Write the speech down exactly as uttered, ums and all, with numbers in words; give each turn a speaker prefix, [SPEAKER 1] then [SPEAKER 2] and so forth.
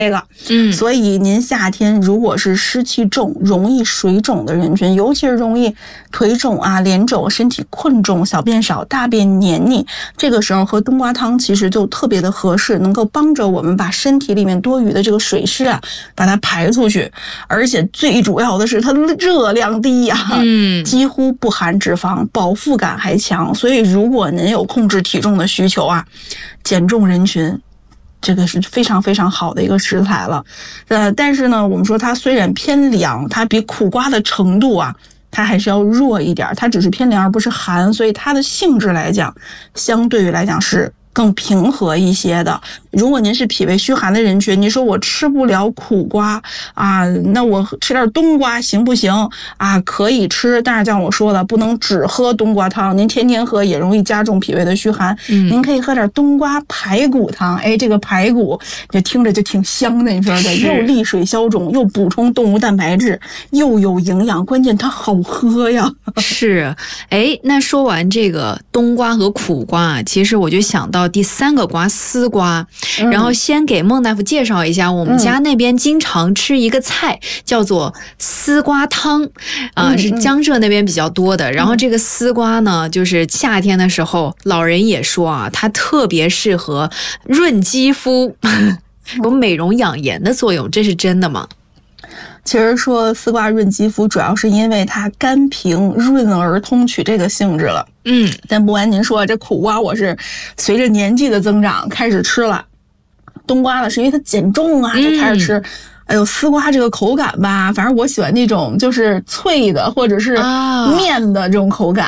[SPEAKER 1] 这个，
[SPEAKER 2] 嗯，
[SPEAKER 1] 所以您夏天如果是湿气重、容易水肿的人群，尤其是容易腿肿啊、脸肿、身体困重、小便少、大便黏腻，这个时候喝冬瓜汤其实就特别的合适，能够帮着我们把身体里面多余的这个水湿啊，把它排出去。而且最主要的是它热量低呀、啊，
[SPEAKER 2] 嗯，
[SPEAKER 1] 几乎不含脂肪，饱腹感还强。所以如果您有控制体重的需求啊，减重人群。这个是非常非常好的一个食材了，呃，但是呢，我们说它虽然偏凉，它比苦瓜的程度啊，它还是要弱一点，它只是偏凉而不是寒，所以它的性质来讲，相对于来讲是更平和一些的。如果您是脾胃虚寒的人群，你说我吃不了苦瓜啊，那我吃点冬瓜行不行啊？可以吃，但是像我说的，不能只喝冬瓜汤，您天天喝也容易加重脾胃的虚寒。
[SPEAKER 2] 嗯，
[SPEAKER 1] 您可以喝点冬瓜排骨汤，哎，这个排骨就听着就挺香的，你说的，又利水消肿，又补充动物蛋白质，又有营养，关键它好喝呀。
[SPEAKER 2] 是，哎，那说完这个冬瓜和苦瓜啊，其实我就想到第三个瓜丝瓜。然后先给孟大夫介绍一下，我们家那边经常吃一个菜，嗯、叫做丝瓜汤，啊、呃，是江浙那边比较多的。然后这个丝瓜呢，就是夏天的时候，老人也说啊，它特别适合润肌肤，有美容养颜的作用，这是真的吗？
[SPEAKER 1] 其实说丝瓜润肌肤，主要是因为它甘平润而通取这个性质了。
[SPEAKER 2] 嗯，
[SPEAKER 1] 但不瞒您说，这苦瓜我是随着年纪的增长开始吃了。冬瓜呢，是因为它减重啊，就开始吃。嗯、哎呦，丝瓜这个口感吧，反正我喜欢那种就是脆的或者是面的这种口感。